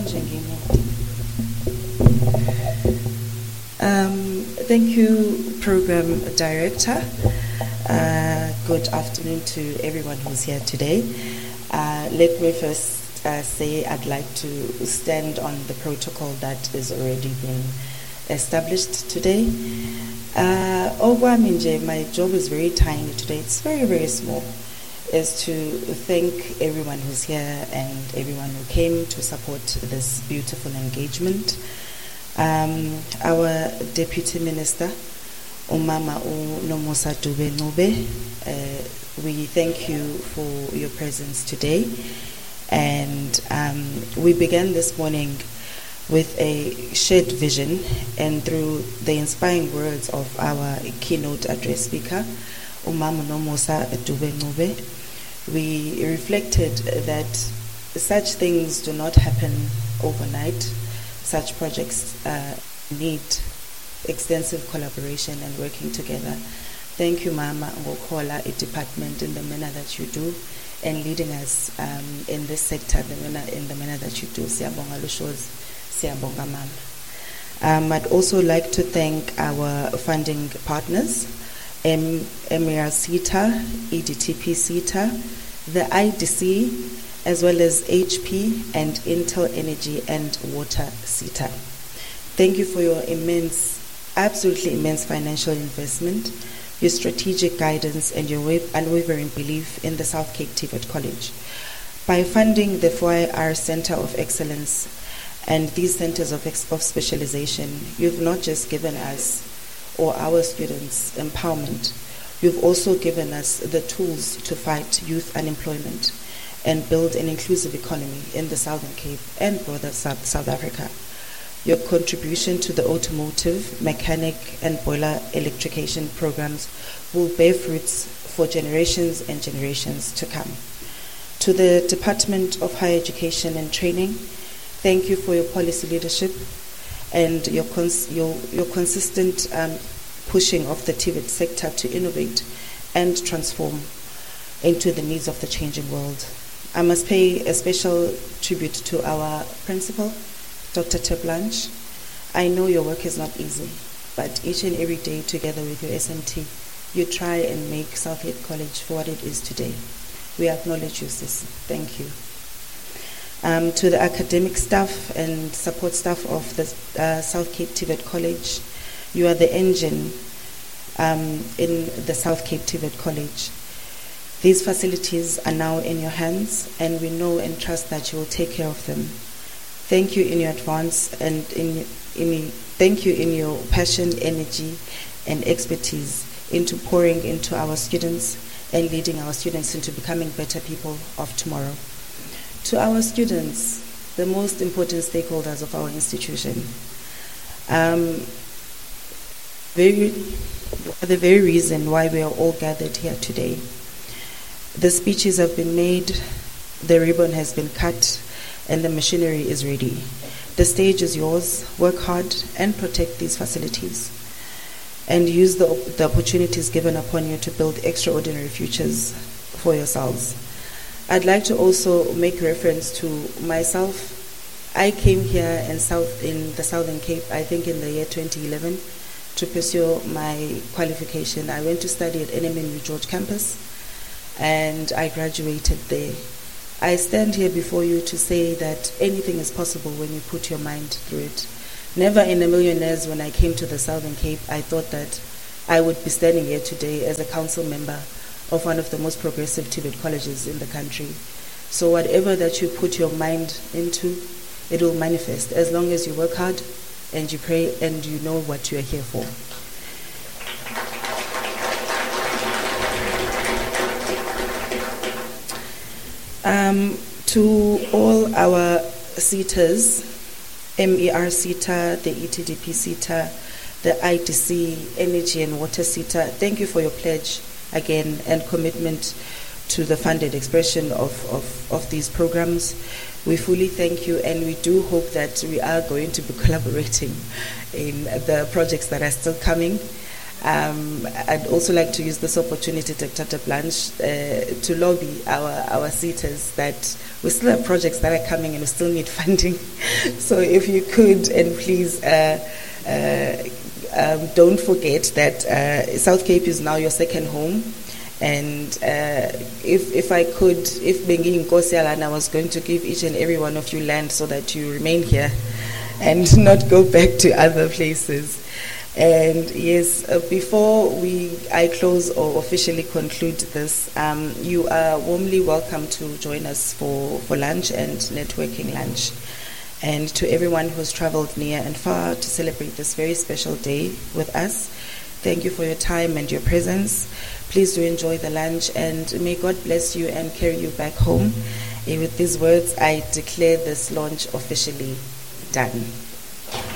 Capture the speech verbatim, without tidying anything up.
Um, thank you, Program Director. Uh, good afternoon to everyone who's here today. Uh, let me first uh, say I'd like to stand on the protocol that is already been established today. Uh, my job is very tiny today. It's very, very small. Is to thank everyone who's here and everyone who came to support this beautiful engagement. Um, our Deputy Minister, Umama Nomosa Dube Nobe, uh, we thank you for your presence today. And um, we began this morning with a shared vision, and through the inspiring words of our keynote address speaker, Umama Nomosa Dube Nobe, we reflected that such things do not happen overnight. Such projects uh, need extensive collaboration and working together. Thank you, Mama Ngokola, a department in the manner that you do, and leading us um, in this sector the manner, in the manner that you do. Siyabonga Lushozi, Siyabonga Mama. Um, I'd also like to thank our funding partners, M R I SETA, E D T P SETA, the I D C, as well as H P and Intel Energy and Water SETA. Thank you for your immense, absolutely immense financial investment, your strategic guidance, and your unwavering belief in the South Cape T V E T College. By funding the four I R Center of Excellence and these centers of, ex of specialization, you've not just given us or our students empowerment, you've also given us the tools to fight youth unemployment and build an inclusive economy in the Southern Cape and broader South, South Africa. Your contribution to the automotive, mechanic, and boiler electrification programs will bear fruits for generations and generations to come. To the Department of Higher Education and Training, thank you for your policy leadership and your, cons your, your consistent um, pushing of the T V E T sector to innovate and transform into the needs of the changing world. I must pay a special tribute to our principal, Doctor Terblanche. I know your work is not easy, but each and every day together with your S M T, you try and make South Cape College for what it is today. We acknowledge you, sis. Thank you. Um, to the academic staff and support staff of the uh, South Cape T V E T College, you are the engine um, in the South Cape T V E T College. These facilities are now in your hands, and we know and trust that you will take care of them. Thank you in your advance, and in, in thank you in your passion, energy, and expertise into pouring into our students and leading our students into becoming better people of tomorrow. To our students, the most important stakeholders of our institution, um, very, the very reason why we are all gathered here today. The speeches have been made, the ribbon has been cut, and the machinery is ready. The stage is yours. Work hard and protect these facilities, and use the, the opportunities given upon you to build extraordinary futures for yourselves. I'd like to also make reference to myself. I came here in, South, in the Southern Cape, I think in the year twenty eleven, to pursue my qualification. I went to study at N M N U George campus, and I graduated there. I stand here before you to say that anything is possible when you put your mind through it. Never in a million years when I came to the Southern Cape, I thought that I would be standing here today as a council member of one of the most progressive T V E T colleges in the country. So whatever that you put your mind into, it will manifest as long as you work hard and you pray and you know what you are here for. Um, to all our SETAs, M E R SETA, the E T D P SETA, the I D C, Energy and Water SETA, thank you for your pledge again and commitment to the funded expression of, of, of these programs. We fully thank you, and we do hope that we are going to be collaborating in the projects that are still coming. Um, I'd also like to use this opportunity, Doctor Blanche, uh, to lobby our, our seaters that we still have projects that are coming and we still need funding. So if you could, and please uh, uh, um, don't forget that uh, South Cape is now your second home. And uh, if if I could, if Bengi Nkosi Alana was going to give each and every one of you land so that you remain here and not go back to other places. And yes, uh, before we I close or officially conclude this, um, you are warmly welcome to join us for, for lunch and networking lunch. And to everyone who's traveled near and far to celebrate this very special day with us, thank you for your time and your presence. Please do enjoy the lunch, and may God bless you and carry you back home. And with these words, I declare this launch officially done.